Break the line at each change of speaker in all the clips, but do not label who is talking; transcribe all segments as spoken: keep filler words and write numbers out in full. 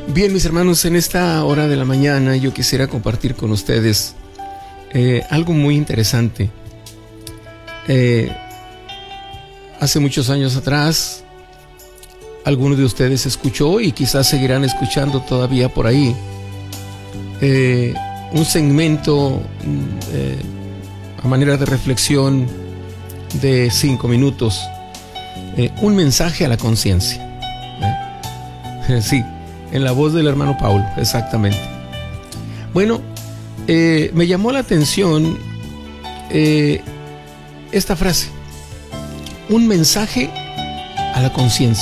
Bien, mis hermanos, en esta hora de la mañana yo quisiera compartir con ustedes eh, algo muy interesante. Eh, hace muchos años atrás, alguno de ustedes escuchó y quizás seguirán escuchando todavía por ahí eh, un segmento eh, a manera de reflexión de cinco minutos, eh, un mensaje a la conciencia. ¿Eh? Sí. En la voz del hermano Paulo, exactamente. Bueno, eh, me llamó la atención eh, esta frase: un mensaje a la conciencia.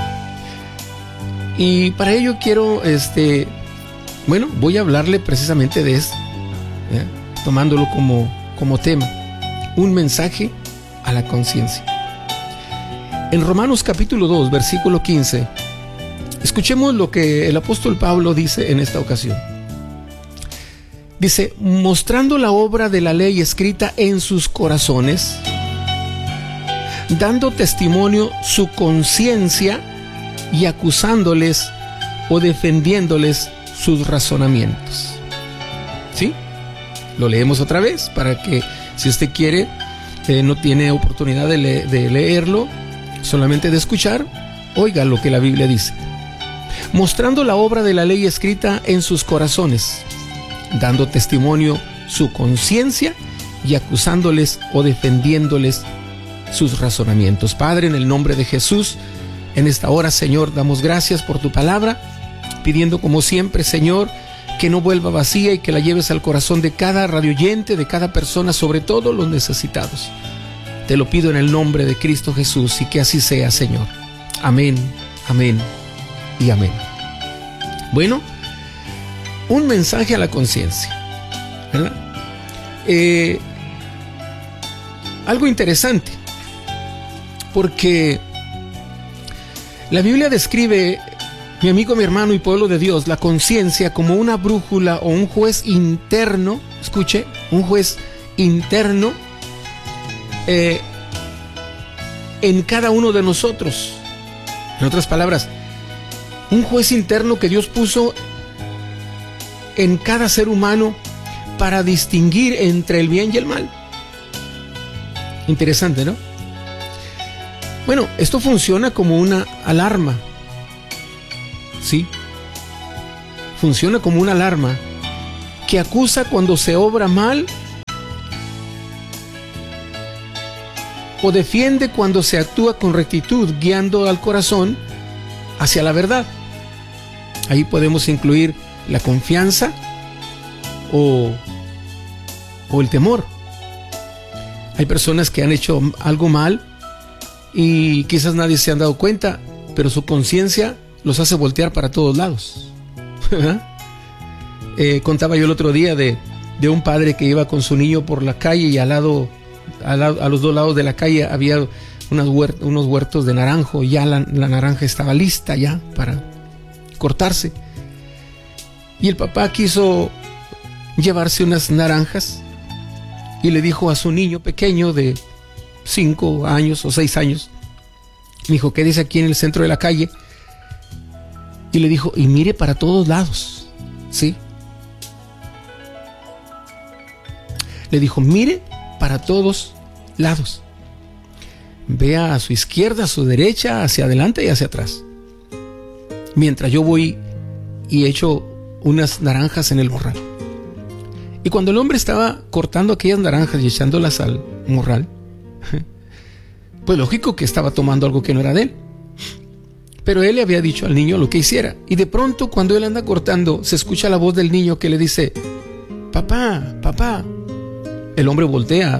Y para ello quiero, este, bueno, voy a hablarle precisamente de esto, ¿eh? tomándolo como, como tema, un mensaje a la conciencia. En Romanos capítulo dos, versículo quince, escuchemos lo que el apóstol Pablo dice en esta ocasión. Dice: mostrando la obra de la ley escrita en sus corazones, dando testimonio su conciencia y acusándoles o defendiéndoles sus razonamientos. ¿Sí? Lo leemos otra vez para que, si usted quiere, eh, no tiene oportunidad de, le- de leerlo, solamente de escuchar, oiga lo que la Biblia dice. Mostrando la obra de la ley escrita en sus corazones, dando testimonio su conciencia y acusándoles o defendiéndoles sus razonamientos. Padre, en el nombre de Jesús, en esta hora, Señor, damos gracias por tu palabra, pidiendo como siempre, Señor, que no vuelva vacía y que la lleves al corazón de cada radioyente, de cada persona, sobre todo los necesitados. Te lo pido en el nombre de Cristo Jesús, y que así sea, Señor. Amén, amén y amén. Bueno, un mensaje a la conciencia, ¿verdad? Eh, algo interesante, porque la Biblia describe, mi amigo, mi hermano y pueblo de Dios, la conciencia como una brújula o un juez interno. Escuche, un juez interno eh, en cada uno de nosotros. En otras palabras, un juez interno que Dios puso en cada ser humano para distinguir entre el bien y el mal. Interesante, ¿no? Bueno, esto funciona como una alarma. Sí. Funciona como una alarma que acusa cuando se obra mal o defiende cuando se actúa con rectitud, guiando al corazón hacia la verdad. Ahí podemos incluir la confianza o, o el temor. Hay personas que han hecho algo mal y quizás nadie se han dado cuenta, pero su conciencia los hace voltear para todos lados. eh, contaba yo el otro día de, de un padre que iba con su niño por la calle y al lado, al lado a los dos lados de la calle había unas huert, unos huertos de naranjo, y ya la, la naranja estaba lista ya para cortarse. Y el papá quiso llevarse unas naranjas y le dijo a su niño pequeño de cinco años o seis años, me dijo, quédese aquí en el centro de la calle. Y le dijo, y mire para todos lados. ¿Sí? Le dijo, mire para todos lados. Vea a su izquierda, a su derecha, hacia adelante y hacia atrás. Mientras yo voy y echo unas naranjas en el morral. Y cuando el hombre estaba cortando aquellas naranjas y echándolas al morral, pues lógico que estaba tomando algo que no era de él. Pero él le había dicho al niño lo que hiciera. Y de pronto, cuando él anda cortando, se escucha la voz del niño que le dice, papá, papá. El hombre voltea,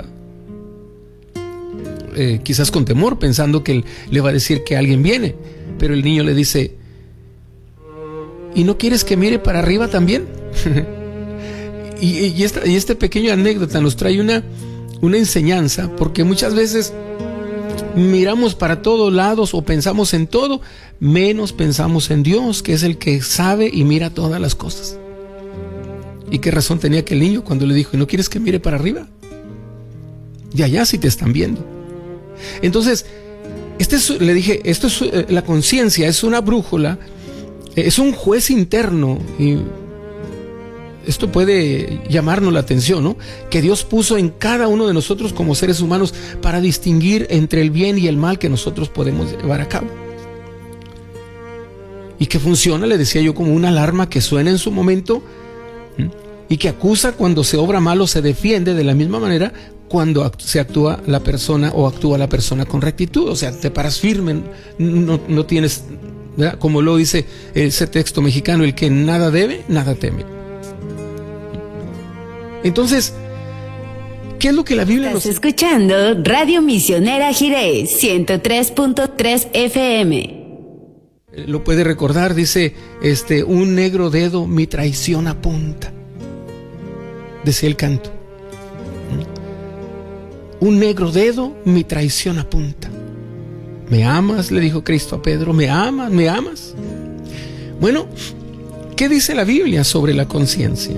eh, quizás con temor, pensando que él le va a decir que alguien viene. Pero el niño le dice, ¿y no quieres que mire para arriba también? y, y, esta, y esta pequeña anécdota nos trae una, una enseñanza, porque muchas veces miramos para todos lados o pensamos en todo, menos pensamos en Dios, que es el que sabe y mira todas las cosas. ¿Y qué razón tenía aquel niño cuando le dijo, ¿y no quieres que mire para arriba? De allá sí te están viendo. Entonces, este es, le dije, esto es, la conciencia es una brújula Es un juez interno, y esto puede llamarnos la atención, ¿no? Que Dios puso en cada uno de nosotros como seres humanos para distinguir entre el bien y el mal que nosotros podemos llevar a cabo. Y que funciona, le decía yo, como una alarma que suena en su momento, ¿sí? Y que acusa cuando se obra mal o se defiende de la misma manera cuando se actúa la persona o actúa la persona con rectitud. O sea, te paras firme, no, no tienes, ¿verdad? Como lo dice ese texto mexicano, el que nada debe, nada teme. Entonces, ¿qué es lo que la Biblia nos...
Estás escuchando Radio Misionera Jiré, ciento tres punto tres F M.
Lo puede recordar, dice, este, un negro dedo mi traición apunta. Decía el canto. Un negro dedo mi traición apunta. ¿Me amas?, le dijo Cristo a Pedro. ¿Me amas? ¿Me amas? Bueno, ¿qué dice la Biblia sobre la conciencia?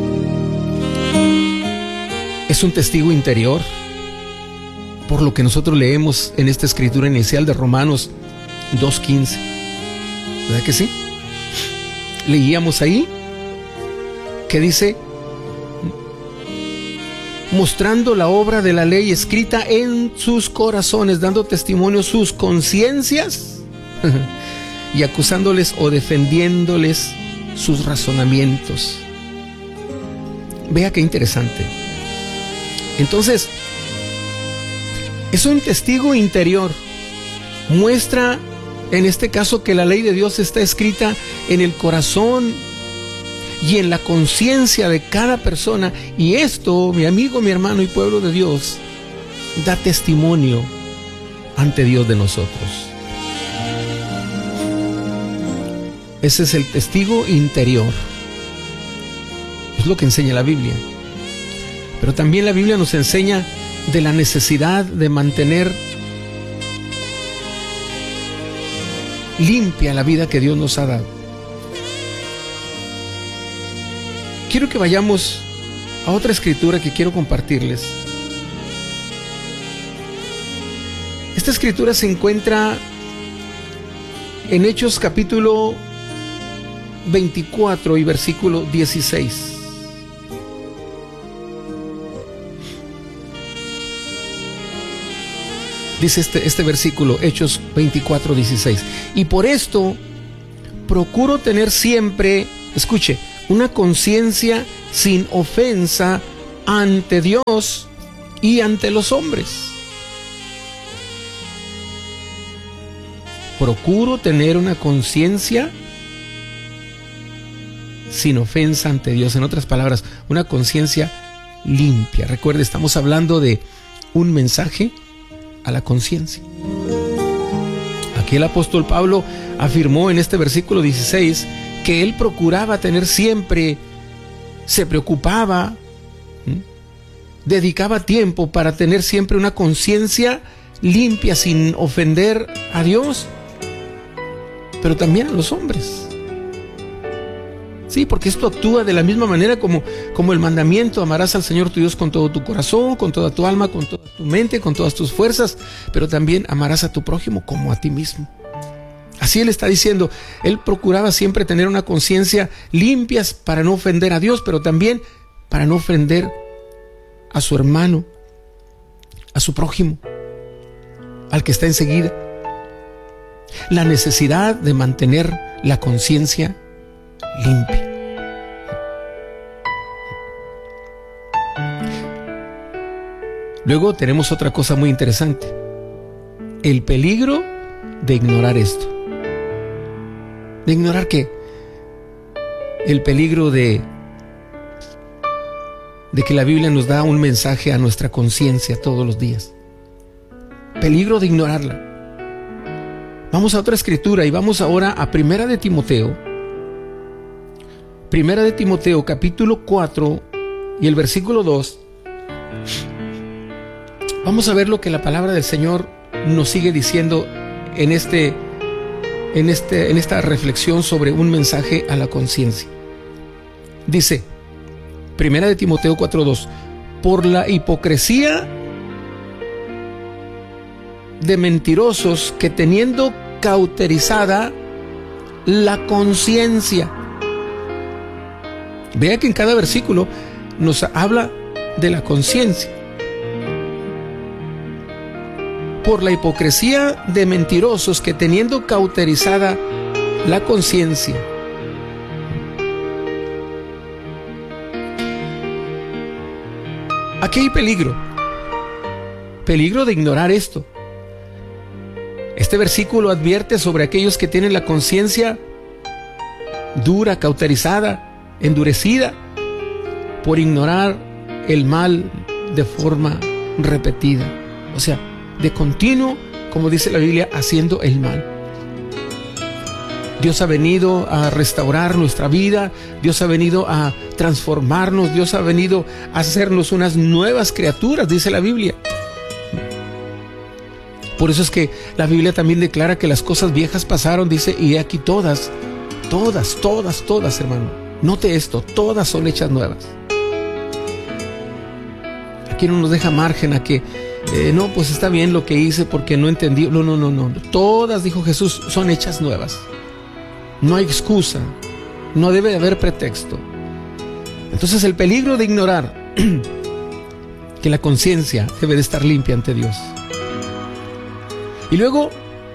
Es un testigo interior, por lo que nosotros leemos en esta escritura inicial de Romanos dos quince. ¿Verdad que sí? Leíamos ahí que dice: mostrando la obra de la ley escrita en sus corazones, dando testimonio sus conciencias y acusándoles o defendiéndoles sus razonamientos. Vea qué interesante. Entonces, es un testigo interior. Muestra, en este caso, que la ley de Dios está escrita en el corazón y en la conciencia de cada persona. Y esto, mi amigo, mi hermano y pueblo de Dios, da testimonio ante Dios de nosotros. Ese es el testigo interior. Es lo que enseña la Biblia. Pero también la Biblia nos enseña de la necesidad de mantener limpia la vida que Dios nos ha dado. Quiero que vayamos a otra escritura que quiero compartirles. Esta escritura se encuentra en Hechos capítulo veinticuatro y versículo dieciséis. Dice este, este versículo, Hechos veinticuatro, dieciséis. Y por esto procuro tener siempre, escuche, una conciencia sin ofensa ante Dios y ante los hombres. Procuro tener una conciencia sin ofensa ante Dios. En otras palabras, una conciencia limpia. Recuerde, estamos hablando de un mensaje a la conciencia. Aquí el apóstol Pablo afirmó en este versículo dieciséis que él procuraba tener siempre, se preocupaba, ¿sí?, dedicaba tiempo para tener siempre una conciencia limpia sin ofender a Dios, pero también a los hombres. Sí, porque esto actúa de la misma manera como, como el mandamiento: amarás al Señor tu Dios con todo tu corazón, con toda tu alma, con toda tu mente, con todas tus fuerzas, pero también amarás a tu prójimo como a ti mismo. Así él está diciendo, él procuraba siempre tener una conciencia limpia para no ofender a Dios, pero también para no ofender a su hermano, a su prójimo, al que está enseguida. La necesidad de mantener la conciencia limpia. Luego tenemos otra cosa muy interesante: el peligro de ignorar esto. ¿De ignorar qué? El peligro de de que la Biblia nos da un mensaje a nuestra conciencia todos los días. Peligro de ignorarla. Vamos a otra escritura y vamos ahora a Primera de Timoteo. Primera de Timoteo, capítulo cuatro y el versículo dos. Vamos a ver lo que la palabra del Señor nos sigue diciendo en, este, en, este, en esta reflexión sobre un mensaje a la conciencia. Dice, Primera de Timoteo cuatro dos: por la hipocresía de mentirosos que, teniendo cauterizada la conciencia. Vea que en cada versículo nos habla de la conciencia. Por la hipocresía de mentirosos que, teniendo cauterizada la conciencia, aquí hay peligro, peligro de ignorar esto. Este versículo advierte sobre aquellos que tienen la conciencia dura, cauterizada, endurecida, por ignorar el mal de forma repetida. O sea, de continuo, como dice la Biblia, haciendo el mal. Dios ha venido a restaurar nuestra vida, Dios ha venido a transformarnos, Dios ha venido a hacernos unas nuevas criaturas, dice la Biblia. Por eso es que la Biblia también declara que las cosas viejas pasaron, dice, y aquí todas, todas, todas, todas, hermano. Note esto, todas son hechas nuevas. Aquí no nos deja margen a que, eh, no, pues está bien lo que hice porque no entendí. No, no, no, no. Todas, dijo Jesús, son hechas nuevas. No hay excusa, no debe de haber pretexto. Entonces el peligro de ignorar que la conciencia debe de estar limpia ante Dios. Y luego,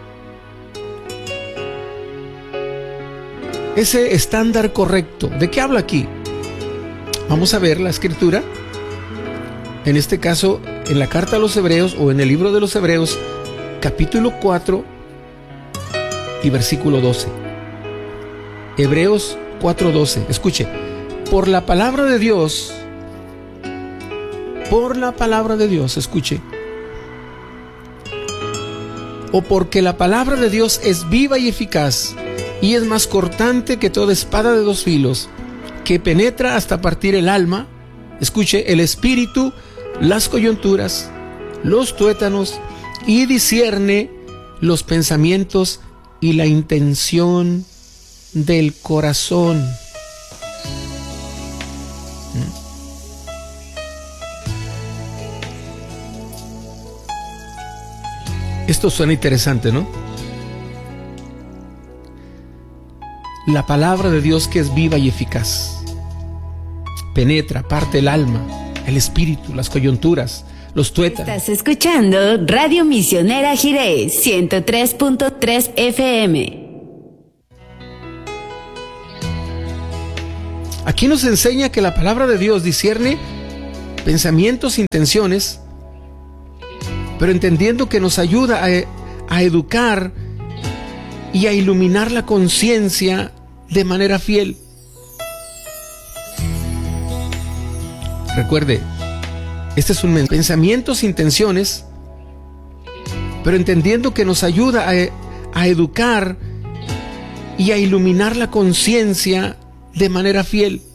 ese estándar correcto, ¿de qué habla aquí? Vamos a ver la escritura, en este caso, en la carta a los Hebreos o en el libro de los Hebreos, capítulo cuatro y versículo doce. Hebreos cuatro doce, escuche, por la palabra de Dios, por la palabra de Dios, escuche, o porque la palabra de Dios es viva y eficaz, y es más cortante que toda espada de dos filos, que penetra hasta partir el alma, escuche, el espíritu, las coyunturas, los tuétanos, y discierne los pensamientos y la intención del corazón. Esto suena interesante, ¿no? La palabra de Dios, que es viva y eficaz, penetra, parte el alma, el espíritu, las coyunturas, los tuétanos.
Estás escuchando Radio Misionera Jiré, ciento tres punto tres F M.
Aquí nos enseña que la palabra de Dios discierne pensamientos, intenciones, pero entendiendo que nos ayuda a, a educar y a iluminar la conciencia de manera fiel. Recuerde, este es un mensaje. Pensamientos, intenciones, pero entendiendo que nos ayuda a, a educar y a iluminar la conciencia de manera fiel.